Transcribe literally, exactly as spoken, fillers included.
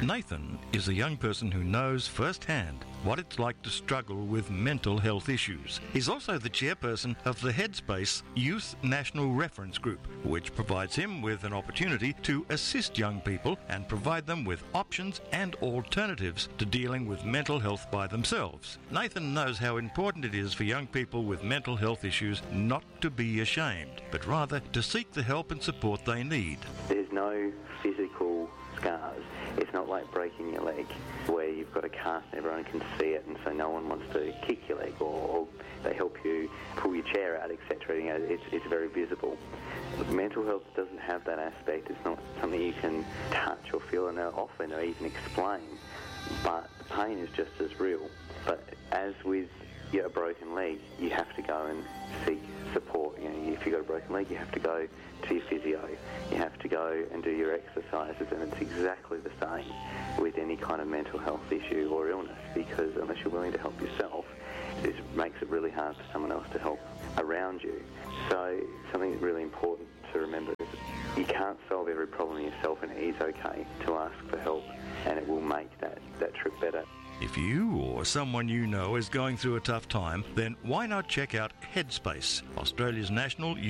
Nathan is a young person who knows firsthand what it's like to struggle with mental health issues. He's also the chairperson of the Headspace Youth National Reference Group, which provides him with an opportunity to assist young people and provide them with options and alternatives to dealing with mental health by themselves. Nathan knows how important it is for young people with mental health issues not to be ashamed, but rather to seek the help and support they need. There's no physical scars. It's not like breaking your leg where you've got a cast and everyone can see it, and so no one wants to kick your leg, or, or they help you pull your chair out, et cetera. You know, it's, it's very visible. Mental health doesn't have that aspect. It's not something you can touch or feel and often or even explain, but the pain is just as real. But as with you know, a broken leg, you have to go and seek support. You know, if you've got a broken leg, you have to go to your physio. You have to go and do your exercises, and it's exactly the same with any kind of mental health issue or illness, because unless you're willing to help yourself, it makes it really hard for someone else to help around you. So something that's really important to remember is you can't solve every problem yourself, and it is okay to ask for help, and it will make that, that trip better. If you or someone you know is going through a tough time, then why not check out Headspace, Australia's national